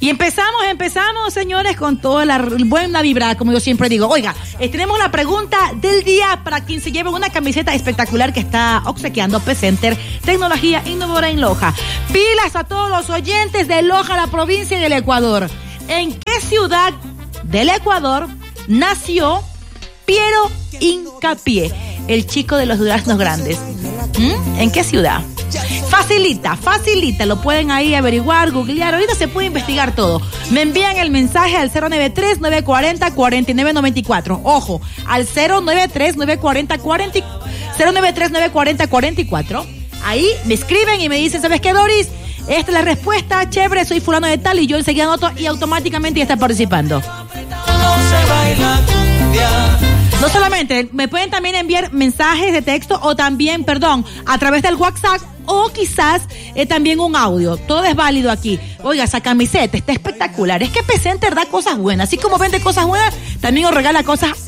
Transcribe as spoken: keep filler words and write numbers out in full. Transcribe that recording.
Y empezamos, empezamos, señores, con toda la buena vibra, como yo siempre digo. Oiga, eh, tenemos la pregunta del día para quien se lleve una camiseta espectacular que está obsequiando P-Center, tecnología innovadora en Loja. Pilas a todos los oyentes de Loja, la provincia del Ecuador. ¿En qué ciudad del Ecuador nació Piero Hincapié, el chico de los duraznos grandes? ¿Mm? ¿En qué ciudad? Facilita, facilita, lo pueden ahí averiguar, googlear, ahorita se puede investigar todo. Me envían el mensaje al cero nueve tres, nueve cuatro cero, cuatro nueve nueve cuatro. Ojo, al cero nueve tres, nueve cuatro cero, cuatro cero nueve tres, nueve cuatro cero, cuatro cuatro. Ahí me escriben y me dicen, ¿sabes qué, Doris? Esta es la respuesta, chévere, soy fulano de tal, y yo enseguida anoto y automáticamente ya está participando. No solamente, me pueden también enviar mensajes de texto o también, perdón, a través del WhatsApp o quizás eh, también un audio. Todo es válido aquí. Oiga, esa camiseta está espectacular. Es que P-Center da cosas buenas. Así como vende cosas buenas, también os regala cosas